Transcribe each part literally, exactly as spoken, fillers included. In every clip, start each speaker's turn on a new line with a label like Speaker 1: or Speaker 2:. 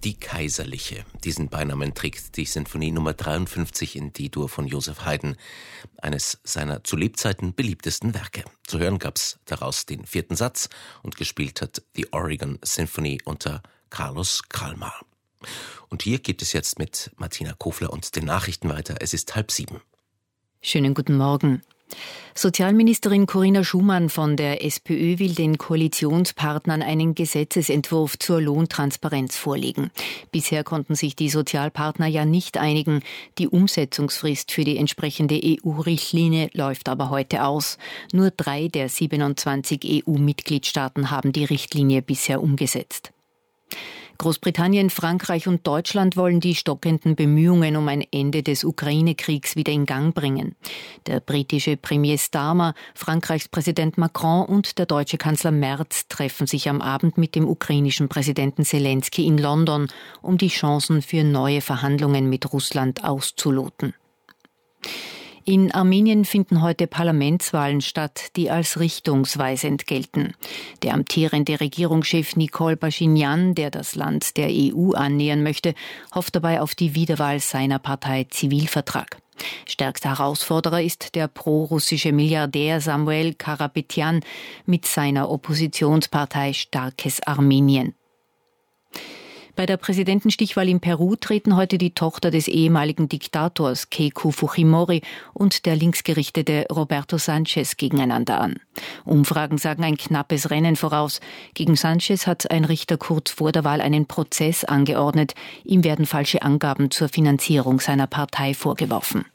Speaker 1: Die Kaiserliche. Diesen Beinamen trägt die Sinfonie Nummer dreiundfünfzig in D-Dur von Joseph Haydn, eines seiner zu Lebzeiten beliebtesten Werke. Zu hören gab's daraus den vierten Satz und gespielt hat die Oregon Symphony unter Carlos Krámar. Und hier geht es jetzt mit Martina Kofler und den Nachrichten weiter. Es ist halb sieben.
Speaker 2: Schönen guten Morgen. Sozialministerin Corinna Schumann von der SPÖ will den Koalitionspartnern einen Gesetzesentwurf zur Lohntransparenz vorlegen. Bisher konnten sich die Sozialpartner ja nicht einigen. Die Umsetzungsfrist für die entsprechende E U-Richtlinie läuft aber heute aus. Nur drei der siebenundzwanzig E U-Mitgliedstaaten haben die Richtlinie bisher umgesetzt. Großbritannien, Frankreich und Deutschland wollen die stockenden Bemühungen um ein Ende des Ukraine-Kriegs wieder in Gang bringen. Der britische Premier Starmer, Frankreichs Präsident Macron und der deutsche Kanzler Merz treffen sich am Abend mit dem ukrainischen Präsidenten Selenskyj in London, um die Chancen für neue Verhandlungen mit Russland auszuloten. In Armenien finden heute Parlamentswahlen statt, die als richtungsweisend gelten. Der amtierende Regierungschef Nikol Paschinjan, der das Land der E U annähern möchte, hofft dabei auf die Wiederwahl seiner Partei Zivilvertrag. Stärkster Herausforderer ist der pro-russische Milliardär Samuel Karapetyan mit seiner Oppositionspartei Starkes Armenien. Bei der Präsidentenstichwahl in Peru treten heute die Tochter des ehemaligen Diktators Keiko Fujimori und der linksgerichtete Roberto Sanchez gegeneinander an. Umfragen sagen ein knappes Rennen voraus. Gegen Sanchez hat ein Richter kurz vor der Wahl einen Prozess angeordnet. Ihm werden falsche Angaben zur Finanzierung seiner Partei vorgeworfen.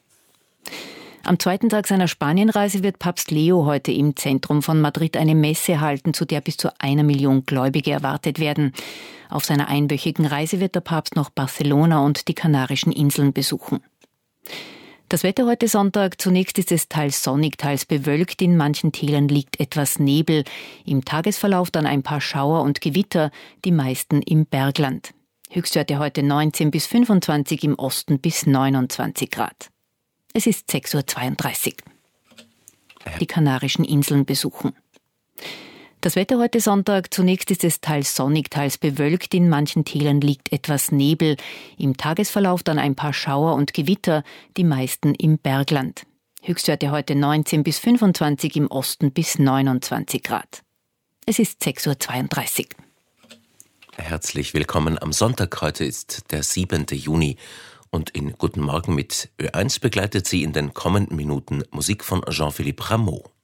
Speaker 2: Am zweiten Tag seiner Spanienreise wird Papst Leo heute im Zentrum von Madrid eine Messe halten, zu der bis zu einer Million Gläubige erwartet werden. Auf seiner einwöchigen Reise wird der Papst noch Barcelona und die Kanarischen Inseln besuchen. Das Wetter heute Sonntag: zunächst ist es teils sonnig, teils bewölkt. In manchen Tälern liegt etwas Nebel. Im Tagesverlauf dann ein paar Schauer und Gewitter, die meisten im Bergland. Höchstwerte heute neunzehn bis fünfundzwanzig, im Osten bis neunundzwanzig Grad. Es ist sechs Uhr zweiunddreißig. Die Kanarischen Inseln besuchen. Das Wetter heute Sonntag: zunächst ist es teils sonnig, teils bewölkt. In manchen Tälern liegt etwas Nebel. Im Tagesverlauf dann ein paar Schauer und Gewitter, die meisten im Bergland. Höchstwerte heute neunzehn bis fünfundzwanzig, im Osten bis neunundzwanzig Grad. Es ist sechs Uhr zweiunddreißig.
Speaker 1: Herzlich willkommen am Sonntag. Heute ist der siebente Juni. Und in Guten Morgen mit Ö eins begleitet Sie in den kommenden Minuten Musik von Jean-Philippe Rameau.